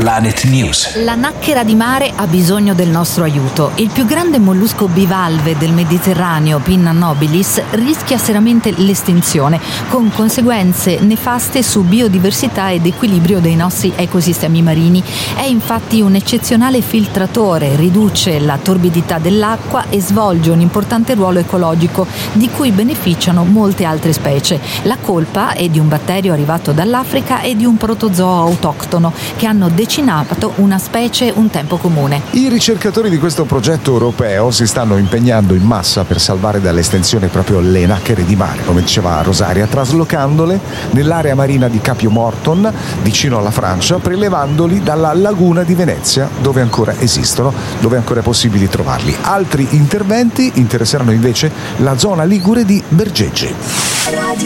Planet News. La nacchera di mare ha bisogno del nostro aiuto. Il più grande mollusco bivalve del Mediterraneo, Pinna nobilis, rischia seriamente l'estinzione, con conseguenze nefaste su biodiversità ed equilibrio dei nostri ecosistemi marini. È infatti un eccezionale filtratore, riduce la torbidità dell'acqua e svolge un importante ruolo ecologico di cui beneficiano molte altre specie. La colpa è di un batterio arrivato dall'Africa e di un protozoo autoctono che hanno decinato una specie un tempo comune. I ricercatori di questo progetto europeo si stanno impegnando in massa per salvare dall'estinzione proprio le nacchere di mare, come diceva Rosaria, traslocandole nell'area marina di Capio Morton, vicino alla Francia, prelevandoli dalla laguna di Venezia, dove ancora esistono, dove ancora è possibile trovarli. Altri interventi interesseranno invece la zona ligure di Bergeggi.